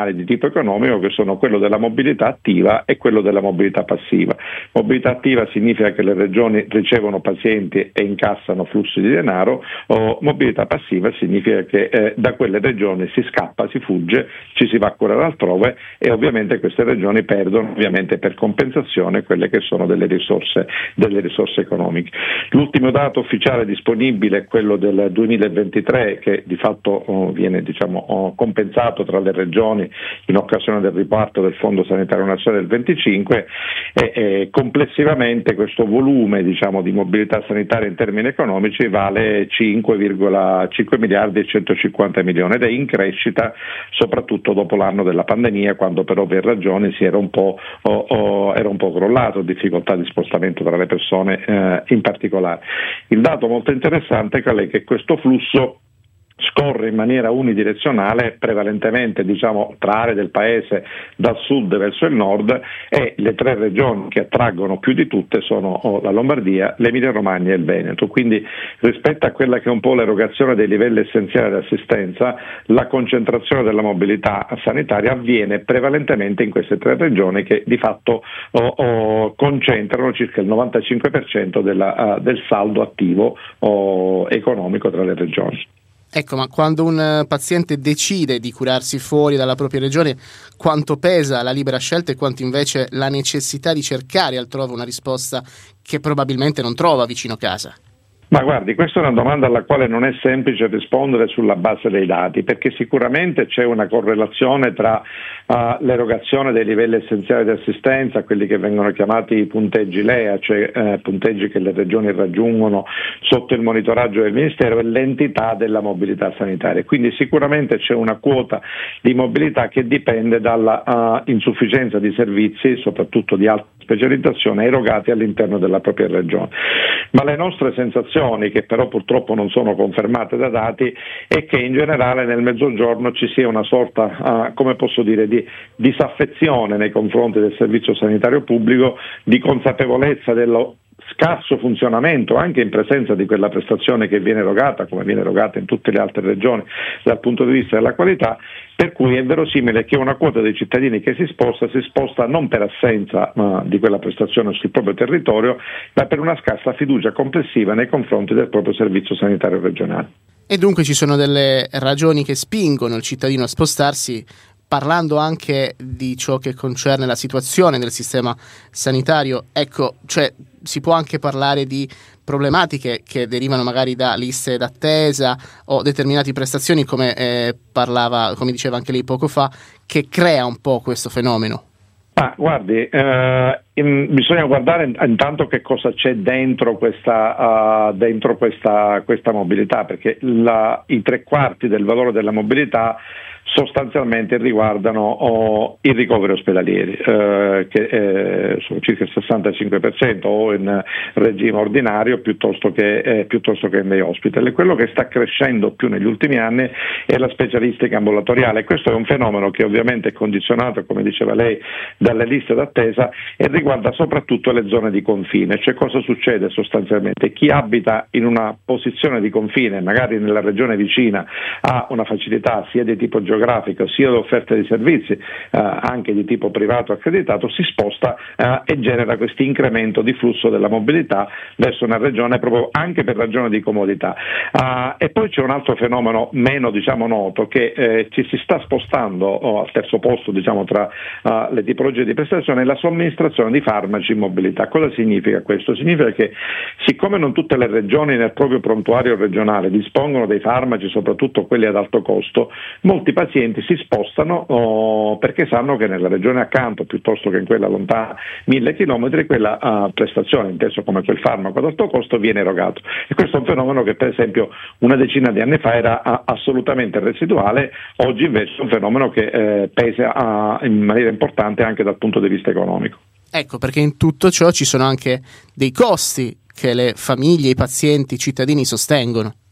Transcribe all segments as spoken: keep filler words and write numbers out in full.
tradizionali di tipo economico, che sono quello della mobilità attiva e quello della mobilità passiva. Mobilità attiva significa che le regioni ricevono pazienti e incassano flussi di denaro, o mobilità passiva significa che eh, da quelle regioni si scappa, si fugge, ci si va a curare altrove, e ovviamente queste regioni perdono ovviamente per compensazione quelle che sono delle risorse, delle risorse economiche. L'ultimo dato ufficiale disponibile è quello del duemilaventitré, che di fatto oh, viene diciamo, oh, compensato tra le regioni in occasione del riparto del Fondo Sanitario Nazionale del venticinque, e, e complessivamente questo volume diciamo, di mobilità sanitaria in termini economici vale cinque virgola cinque miliardi e centocinquanta milioni, ed è in crescita soprattutto dopo l'anno della pandemia, quando per ovvie ragioni si era un po', oh, oh, era un po' crollato, difficoltà di spostamento tra le persone eh, in particolare. Il dato molto interessante è che questo flusso scorre in maniera unidirezionale, prevalentemente diciamo tra aree del paese dal sud verso il nord, e le tre regioni che attraggono più di tutte sono oh, la Lombardia, l'Emilia Romagna e il Veneto. Quindi rispetto a quella che è un po' l'erogazione dei livelli essenziali di assistenza, la concentrazione della mobilità sanitaria avviene prevalentemente in queste tre regioni, che di fatto oh, oh, concentrano circa il novantacinque per cento della, uh, del saldo attivo oh, economico tra le regioni. Ecco, ma quando un paziente decide di curarsi fuori dalla propria regione, quanto pesa la libera scelta e quanto invece la necessità di cercare altrove una risposta che probabilmente non trova vicino casa? Ma guardi, questa è una domanda alla quale non è semplice rispondere sulla base dei dati, perché sicuramente c'è una correlazione tra uh, l'erogazione dei livelli essenziali di assistenza, quelli che vengono chiamati punteggi L E A, cioè eh, punteggi che le regioni raggiungono sotto il monitoraggio del Ministero, e l'entità della mobilità sanitaria. Quindi sicuramente c'è una quota di mobilità che dipende dalla uh, insufficienza di servizi, soprattutto di alta specializzazione, erogati all'interno della propria regione. Ma le nostre sensazioni, che però purtroppo non sono confermate da dati, è che in generale nel Mezzogiorno ci sia una sorta, uh, come posso dire, di disaffezione nei confronti del servizio sanitario pubblico, di consapevolezza dello scarso funzionamento anche in presenza di quella prestazione che viene erogata, come viene erogata in tutte le altre regioni dal punto di vista della qualità, per cui è verosimile che una quota dei cittadini che si sposta si sposta non per assenza uh, di quella prestazione sul proprio territorio, ma per una scarsa fiducia complessiva nei confronti del proprio servizio sanitario regionale. E dunque ci sono delle ragioni che spingono il cittadino a spostarsi. Parlando anche di ciò che concerne la situazione del sistema sanitario, ecco, cioè si può anche parlare di problematiche che derivano magari da liste d'attesa o determinate prestazioni, come eh, parlava, come diceva anche lei poco fa, che crea un po' questo fenomeno. Ah, guardi, eh, in, bisogna guardare intanto che cosa c'è dentro questa, uh, dentro questa, questa mobilità, perché la, i tre quarti del valore della mobilità sostanzialmente riguardano oh, i ricoveri ospedalieri, eh, che eh, sono circa il sessantacinque per cento, o in regime ordinario piuttosto che, eh, piuttosto che nei hospital. E quello che sta crescendo più negli ultimi anni è la specialistica ambulatoriale. Questo è un fenomeno che ovviamente è condizionato, come diceva lei, dalle liste d'attesa, e riguarda soprattutto le zone di confine. Cioè, cosa succede sostanzialmente? Chi abita in una posizione di confine, magari nella regione vicina, ha una facilità sia di tipo geografico sia l'offerta di servizi eh, anche di tipo privato accreditato, si sposta eh, e genera questo incremento di flusso della mobilità verso una regione proprio anche per ragione di comodità. Uh, e poi c'è un altro fenomeno meno diciamo noto, che eh, ci si sta spostando oh, al terzo posto diciamo tra uh, le tipologie di prestazione, la somministrazione di farmaci in mobilità. Cosa significa questo? Significa che siccome non tutte le regioni nel proprio prontuario regionale dispongono dei farmaci, soprattutto quelli ad alto costo, molti pazienti si spostano oh, perché sanno che nella regione accanto, piuttosto che in quella lontana mille chilometri, quella uh, prestazione, inteso come quel farmaco ad alto costo, viene erogato. E questo è un fenomeno che per esempio una decina di anni fa era uh, assolutamente residuale, oggi invece è un fenomeno che eh, pesa uh, in maniera importante anche dal punto di vista economico. Ecco, perché in tutto ciò ci sono anche dei costi che le famiglie, i pazienti, i cittadini sostengono.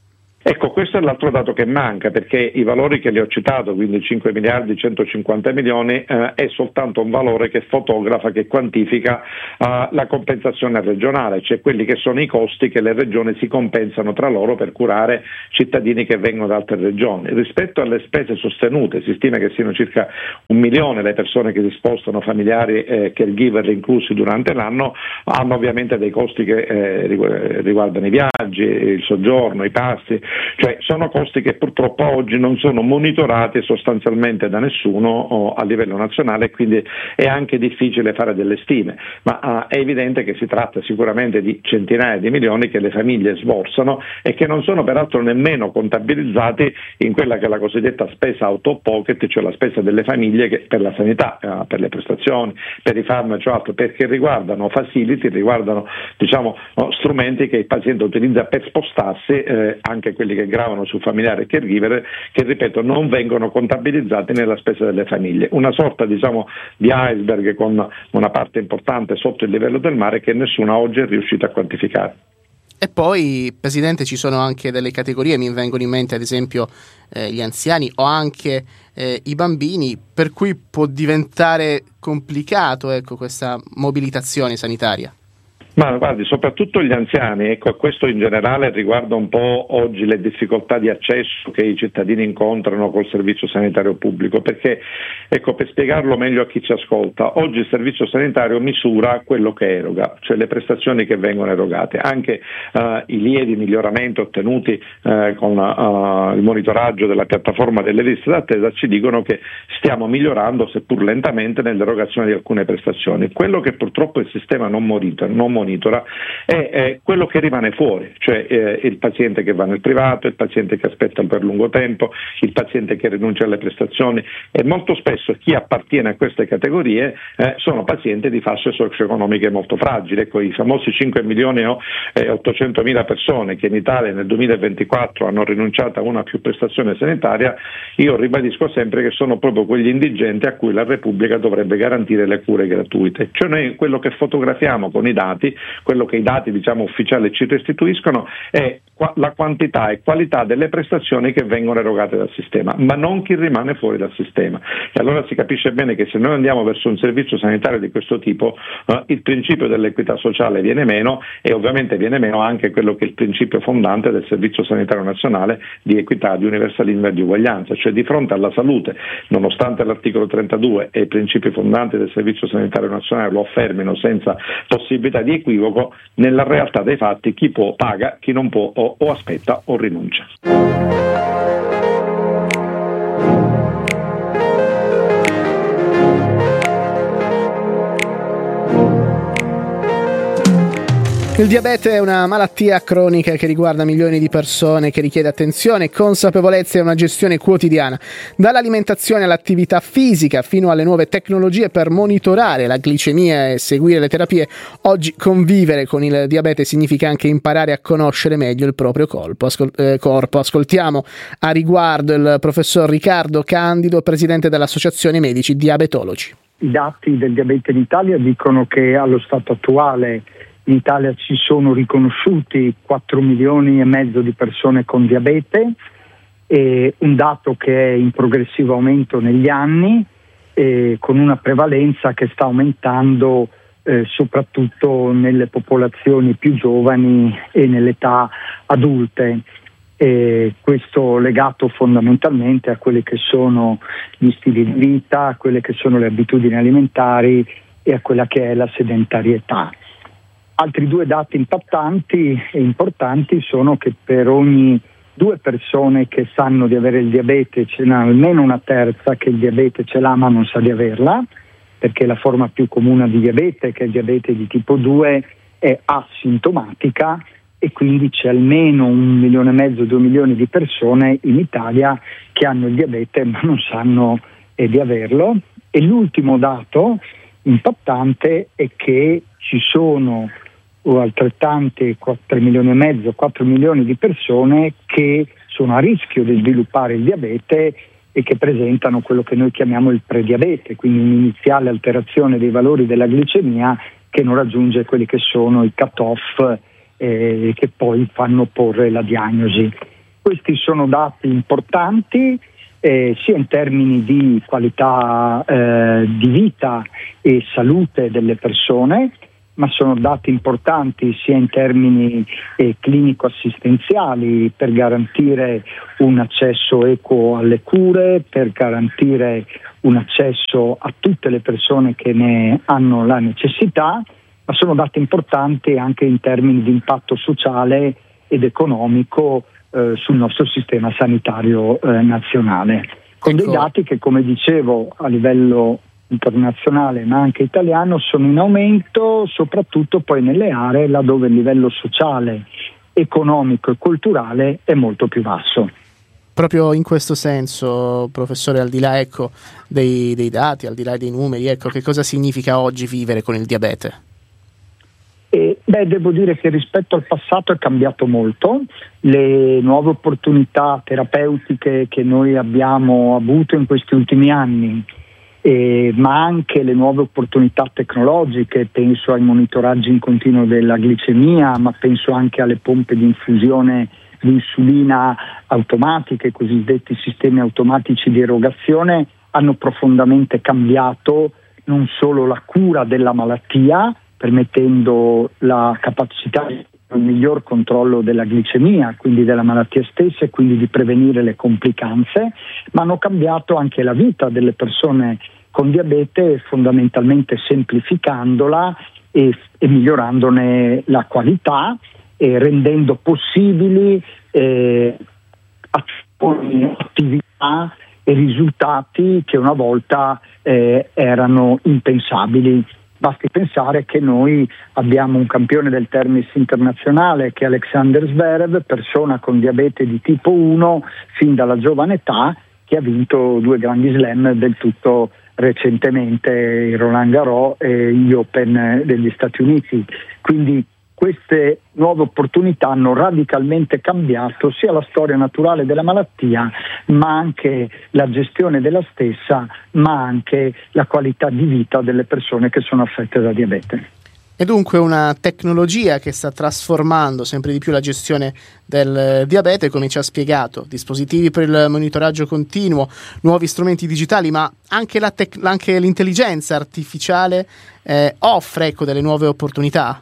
Ecco, questo è l'altro dato che manca, perché i valori che le ho citato, quindi cinque miliardi centocinquanta milioni, eh, è soltanto un valore che fotografa, che quantifica eh, la compensazione regionale, cioè quelli che sono i costi che le regioni si compensano tra loro per curare cittadini che vengono da altre regioni. Rispetto alle spese sostenute, si stima che siano circa un milione le persone che si spostano, familiari e eh, caregiver inclusi durante l'anno, hanno ovviamente dei costi che eh, riguardano i viaggi, il soggiorno, i passi. Cioè sono costi che purtroppo oggi non sono monitorati sostanzialmente da nessuno o a livello nazionale, e quindi è anche difficile fare delle stime, ma uh, è evidente che si tratta sicuramente di centinaia di milioni che le famiglie sborsano e che non sono peraltro nemmeno contabilizzati in quella che è la cosiddetta spesa out of pocket, cioè la spesa delle famiglie che, per la sanità, uh, per le prestazioni, per i farmaci o altro, perché riguardano facility, riguardano diciamo no, strumenti che il paziente utilizza per spostarsi, eh, anche quelli che gravano su familiari e caregiver, che ripeto non vengono contabilizzati nella spesa delle famiglie, una sorta diciamo di iceberg con una parte importante sotto il livello del mare che nessuno oggi è riuscito a quantificare. E poi, Presidente, ci sono anche delle categorie, mi vengono in mente ad esempio eh, gli anziani o anche eh, i bambini, per cui può diventare complicato ecco, questa mobilitazione sanitaria. Ma guardi, soprattutto gli anziani, ecco, questo in generale riguarda un po' oggi le difficoltà di accesso che i cittadini incontrano col servizio sanitario pubblico, perché, ecco, per spiegarlo meglio a chi ci ascolta, oggi il servizio sanitario misura quello che eroga, cioè le prestazioni che vengono erogate, anche uh, i lievi miglioramenti ottenuti uh, con uh, il monitoraggio della piattaforma delle liste d'attesa ci dicono che stiamo migliorando, seppur lentamente, nell'erogazione di alcune prestazioni. Quello che purtroppo il sistema non monitora, non monitora è, è quello che rimane fuori, cioè eh, il paziente che va nel privato, il paziente che aspetta per lungo tempo, il paziente che rinuncia alle prestazioni, e molto spesso chi appartiene a queste categorie eh, sono pazienti di fasce socio-economiche molto fragili. Ecco, i famosi cinque milioni e ottocentomila persone che in Italia nel duemilaventiquattro hanno rinunciato a una o più prestazione sanitaria, io ribadisco sempre che sono proprio quegli indigenti a cui la Repubblica dovrebbe garantire le cure gratuite. Cioè noi quello che fotografiamo con i dati, quello che i dati diciamo ufficiali ci restituiscono è qua- la quantità e qualità delle prestazioni che vengono erogate dal sistema, ma non chi rimane fuori dal sistema. E allora si capisce bene che se noi andiamo verso un servizio sanitario di questo tipo, eh, il principio dell'equità sociale viene meno, e ovviamente viene meno anche quello che è il principio fondante del Servizio Sanitario Nazionale di equità, di universalismo e di uguaglianza, cioè di fronte alla salute, nonostante l'articolo trentadue e i principi fondanti del Servizio Sanitario Nazionale lo affermino senza possibilità di equivoco, nella realtà dei fatti chi può paga, chi non può o, o aspetta o rinuncia. Il diabete è una malattia cronica che riguarda milioni di persone, che richiede attenzione, consapevolezza e una gestione quotidiana. Dall'alimentazione all'attività fisica fino alle nuove tecnologie per monitorare la glicemia e seguire le terapie, oggi convivere con il diabete significa anche imparare a conoscere meglio il proprio colpo. Ascol- eh, corpo. Ascoltiamo a riguardo il professor Riccardo Candido, presidente dell'Associazione Medici Diabetologi. I dati del diabete in Italia dicono che allo stato attuale in Italia ci sono riconosciuti quattro milioni e mezzo di persone con diabete, e un dato che è in progressivo aumento negli anni, e con una prevalenza che sta aumentando eh, soprattutto nelle popolazioni più giovani e nelle età adulte. E questo legato fondamentalmente a quelli che sono gli stili di vita, a quelle che sono le abitudini alimentari e a quella che è la sedentarietà. Altri due dati impattanti e importanti sono che per ogni due persone che sanno di avere il diabete ce n'è almeno una terza che il diabete ce l'ha ma non sa di averla, perché la forma più comune di diabete, che è il diabete di tipo due, è asintomatica, e quindi c'è almeno un milione e mezzo, due milioni di persone in Italia che hanno il diabete ma non sanno eh, di averlo. E l'ultimo dato impattante è che ci sono altrettante tre milioni e mezzo, quattro milioni di persone che sono a rischio di sviluppare il diabete e che presentano quello che noi chiamiamo il prediabete, quindi un'iniziale alterazione dei valori della glicemia che non raggiunge quelli che sono i cut-off eh, che poi fanno porre la diagnosi. Questi sono dati importanti eh, sia in termini di qualità eh, di vita e salute delle persone, ma sono dati importanti sia in termini eh, clinico-assistenziali per garantire un accesso equo alle cure, per garantire un accesso a tutte le persone che ne hanno la necessità, ma sono dati importanti anche in termini di impatto sociale ed economico eh, sul nostro sistema sanitario eh, nazionale, con ecco. dei dati che, come dicevo, a livello internazionale ma anche italiano sono in aumento, soprattutto poi nelle aree laddove il livello sociale, economico e culturale è molto più basso. Proprio in questo senso, professore, al di là ecco, dei, dei dati, al di là dei numeri, ecco, che cosa significa oggi vivere con il diabete? Eh, beh, devo dire che rispetto al passato è cambiato molto. Le nuove opportunità terapeutiche che noi abbiamo avuto in questi ultimi anni, Eh, ma anche le nuove opportunità tecnologiche, penso ai monitoraggi in continuo della glicemia, ma penso anche alle pompe di infusione di insulina automatiche, i cosiddetti sistemi automatici di erogazione, hanno profondamente cambiato non solo la cura della malattia, permettendo la capacità di un miglior controllo della glicemia, quindi della malattia stessa e quindi di prevenire le complicanze, ma hanno cambiato anche la vita delle persone con diabete, fondamentalmente semplificandola e, e migliorandone la qualità e rendendo possibili eh, attività e risultati che una volta eh, erano impensabili. Basti pensare che noi abbiamo un campione del tennis internazionale che è Alexander Zverev, persona con diabete di tipo uno fin dalla giovane età, che ha vinto due grandi slam del tutto recentemente, il Roland Garros e gli Open degli Stati Uniti. Quindi queste nuove opportunità hanno radicalmente cambiato sia la storia naturale della malattia, ma anche la gestione della stessa, ma anche la qualità di vita delle persone che sono affette da diabete. È dunque una tecnologia che sta trasformando sempre di più la gestione del diabete, come ci ha spiegato, dispositivi per il monitoraggio continuo, nuovi strumenti digitali, ma anche, la tec- anche l'intelligenza artificiale eh, offre ecco, delle nuove opportunità.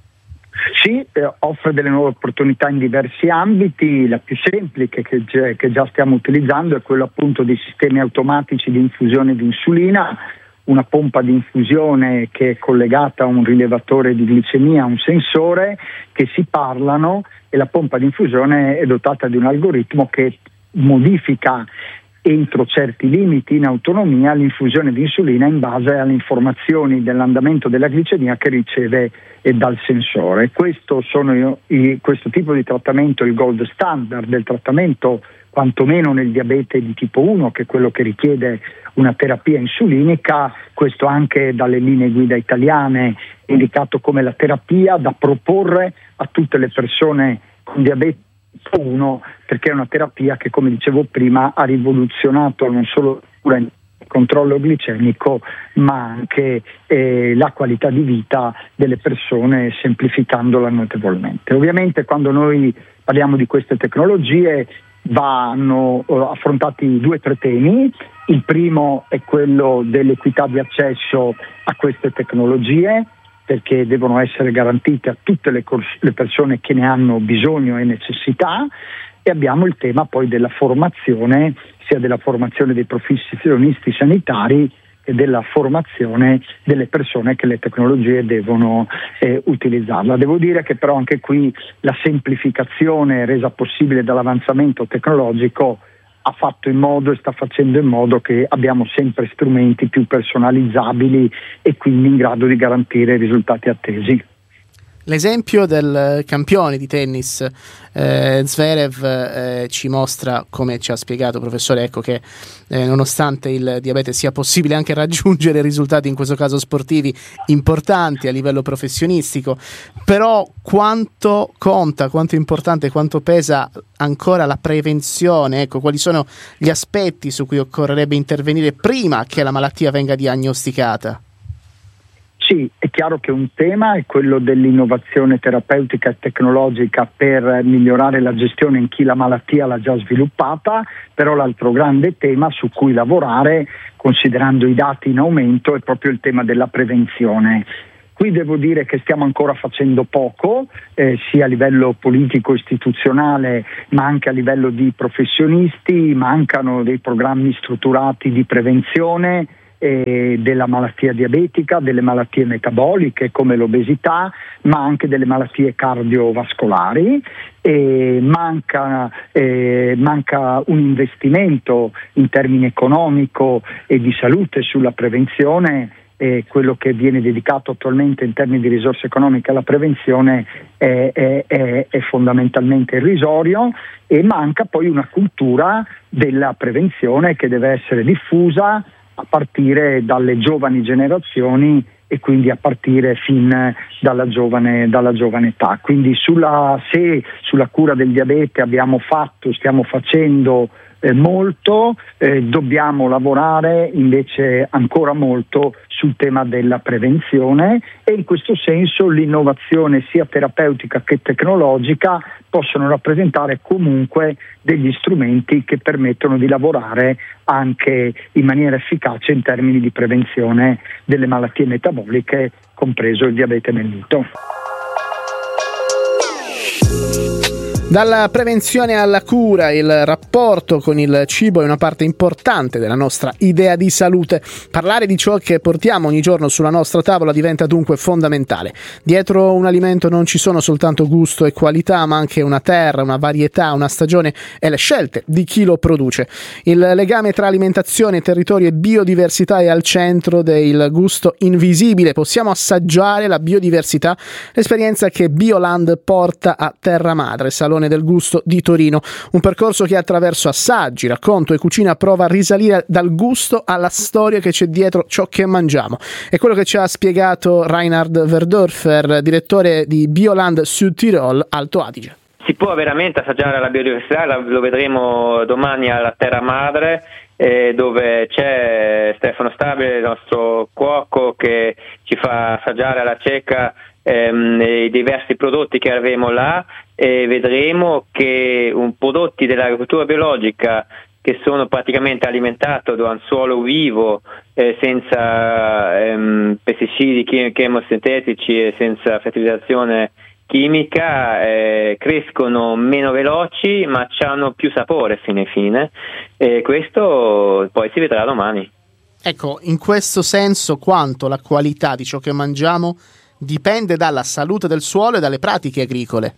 Sì, eh, offre delle nuove opportunità in diversi ambiti. La più semplice che, che già stiamo utilizzando è quella appunto dei sistemi automatici di infusione di insulina, una pompa di infusione che è collegata a un rilevatore di glicemia, un sensore, che si parlano, e la pompa di infusione è dotata di un algoritmo che modifica entro certi limiti in autonomia l'infusione di insulina in base alle informazioni dell'andamento della glicemia che riceve eh, dal sensore. Questo, sono i, questo tipo di trattamento è il gold standard del trattamento, quantomeno nel diabete di tipo uno, che è quello che richiede una terapia insulinica. Questo anche dalle linee guida italiane è indicato come la terapia da proporre a tutte le persone con diabete tipo uno, perché è una terapia che, come dicevo prima, ha rivoluzionato non solo il controllo glicemico, ma anche eh, la qualità di vita delle persone, semplificandola notevolmente. Ovviamente quando noi parliamo di queste tecnologie vanno affrontati due o tre temi. Il primo è quello dell'equità di accesso a queste tecnologie, perché devono essere garantite a tutte le, cors- le persone che ne hanno bisogno e necessità, e abbiamo il tema poi della formazione, sia della formazione dei professionisti sanitari che della formazione delle persone che le tecnologie devono eh, utilizzarla. Devo dire che però anche qui la semplificazione resa possibile dall'avanzamento tecnologico ha fatto in modo e sta facendo in modo che abbiamo sempre strumenti più personalizzabili e quindi in grado di garantire i risultati attesi. L'esempio del campione di tennis eh, Zverev eh, ci mostra, come ci ha spiegato professore, ecco che eh, nonostante il diabete sia possibile anche raggiungere risultati, in questo caso sportivi, importanti a livello professionistico. Però quanto conta, quanto è importante, quanto pesa ancora la prevenzione? Ecco, quali sono gli aspetti su cui occorrerebbe intervenire prima che la malattia venga diagnosticata? Sì, è chiaro che un tema è quello dell'innovazione terapeutica e tecnologica per migliorare la gestione in chi la malattia l'ha già sviluppata, però l'altro grande tema su cui lavorare, considerando i dati in aumento, è proprio il tema della prevenzione. Qui devo dire che stiamo ancora facendo poco, eh, sia a livello politico istituzionale ma anche a livello di professionisti. Mancano dei programmi strutturati di prevenzione eh, della malattia diabetica, delle malattie metaboliche come l'obesità, ma anche delle malattie cardiovascolari. E manca, eh, manca un investimento in termini economico e di salute sulla prevenzione. E quello che viene dedicato attualmente in termini di risorse economiche alla prevenzione è, è, è, è fondamentalmente irrisorio, e manca poi una cultura della prevenzione che deve essere diffusa a partire dalle giovani generazioni e quindi a partire fin dalla giovane, dalla giovane età. Quindi sulla, se sulla cura del diabete abbiamo fatto, stiamo facendo Eh, molto, eh, dobbiamo lavorare invece ancora molto sul tema della prevenzione, e in questo senso l'innovazione sia terapeutica che tecnologica possono rappresentare comunque degli strumenti che permettono di lavorare anche in maniera efficace in termini di prevenzione delle malattie metaboliche, compreso il diabete mellito. Dalla prevenzione alla cura, il rapporto con il cibo è una parte importante della nostra idea di salute. Parlare di ciò che portiamo ogni giorno sulla nostra tavola diventa dunque fondamentale. Dietro un alimento non ci sono soltanto gusto e qualità, ma anche una terra, una varietà, una stagione e le scelte di chi lo produce. Il legame tra alimentazione, territorio e biodiversità è al centro del gusto invisibile. Possiamo assaggiare la biodiversità, l'esperienza che Bioland porta a Terra Madre, Salone del Gusto di Torino, un percorso che attraverso assaggi, racconto e cucina prova a risalire dal gusto alla storia che c'è dietro ciò che mangiamo. È quello che ci ha spiegato Reinhard Verdorfer, direttore di Bioland Südtirol, Alto Adige. Si può veramente assaggiare la biodiversità, lo vedremo domani alla Terra Madre, eh, dove c'è Stefano Stabile, il nostro cuoco, che ci fa assaggiare alla cieca ehm, i diversi prodotti che avremo là, e vedremo che un prodotti dell'agricoltura biologica che sono praticamente alimentati da un suolo vivo, eh, senza ehm, pesticidi chemosintetici e senza fertilizzazione chimica, eh, crescono meno veloci ma hanno più sapore fine fine, e questo poi si vedrà domani. Ecco, in questo senso quanto la qualità di ciò che mangiamo dipende dalla salute del suolo e dalle pratiche agricole.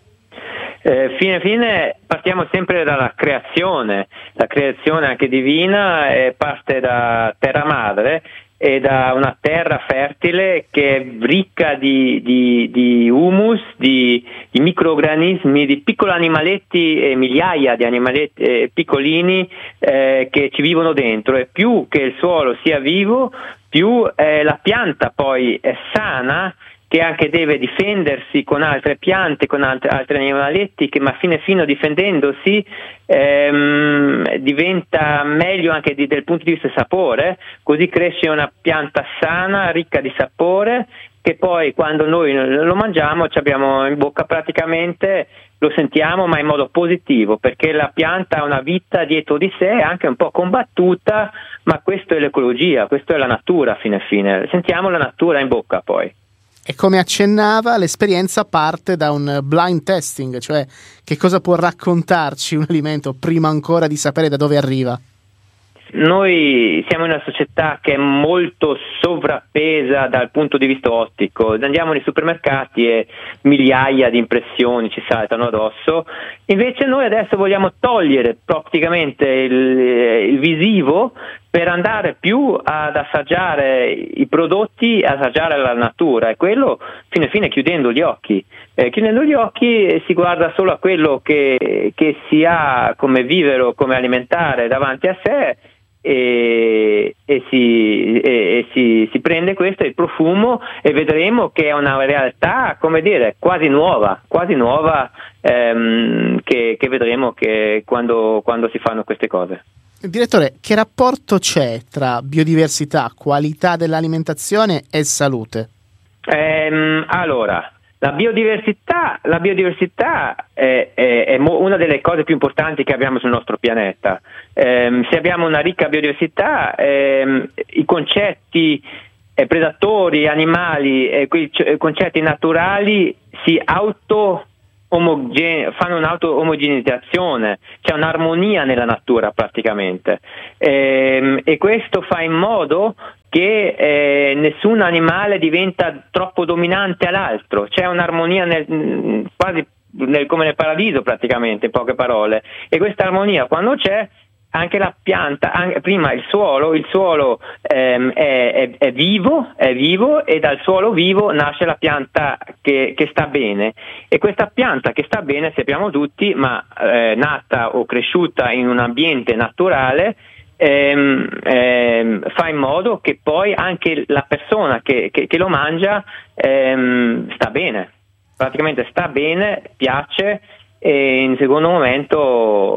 Eh, fine fine partiamo sempre dalla creazione, la creazione anche divina eh, parte da Terra Madre e da una terra fertile che è ricca di, di, di humus, di, di microorganismi, di piccoli animaletti, e migliaia di animaletti eh, piccolini eh, che ci vivono dentro, e più che il suolo sia vivo, più eh, la pianta poi è sana, che anche deve difendersi con altre piante, con altre, altri animaletti, che ma fine fino difendendosi ehm, diventa meglio anche di, dal punto di vista del sapore, così cresce una pianta sana, ricca di sapore, che poi quando noi lo mangiamo ci abbiamo in bocca praticamente, lo sentiamo ma in modo positivo, perché la pianta ha una vita dietro di sé, anche un po' combattuta, ma questo è l'ecologia, questo è la natura fine fine, sentiamo la natura in bocca poi. E come accennava, l'esperienza parte da un blind testing, cioè che cosa può raccontarci un alimento prima ancora di sapere da dove arriva? Noi siamo in una società che è molto sovrappesa dal punto di vista ottico, andiamo nei supermercati e migliaia di impressioni ci saltano addosso, invece noi adesso vogliamo togliere praticamente il, il visivo per andare più ad assaggiare i prodotti, assaggiare la natura, e quello fine fine chiudendo gli occhi. Eh, chiudendo gli occhi eh, si guarda solo a quello che, che si ha come vivere, come alimentare davanti a sé, e, e, si, e, e si, si prende questo, il profumo, e vedremo che è una realtà, come dire, quasi nuova, quasi nuova ehm, che, che vedremo che quando, quando si fanno queste cose. Direttore, che rapporto c'è tra biodiversità, qualità dell'alimentazione e salute? Ehm, allora, la biodiversità, la biodiversità è, è, è una delle cose più importanti che abbiamo sul nostro pianeta. Ehm, se abbiamo una ricca biodiversità, ehm, i concetti eh, predatori, animali, eh, quei c- concetti naturali si auto Omogene- fanno un'auto-omogeneizzazione, c'è un'armonia nella natura praticamente, ehm, e questo fa in modo che eh, nessun animale diventa troppo dominante all'altro, c'è un'armonia nel, quasi nel, come nel paradiso praticamente, in poche parole, e questa armonia quando c'è, anche la pianta, anche, prima il suolo, il suolo ehm, è, è, è vivo, è vivo e dal suolo vivo nasce la pianta che, che sta bene, e questa pianta che sta bene sappiamo tutti, ma eh, nata o cresciuta in un ambiente naturale ehm, ehm, fa in modo che poi anche la persona che, che, che lo mangia ehm, sta bene, praticamente sta bene, piace, e in secondo momento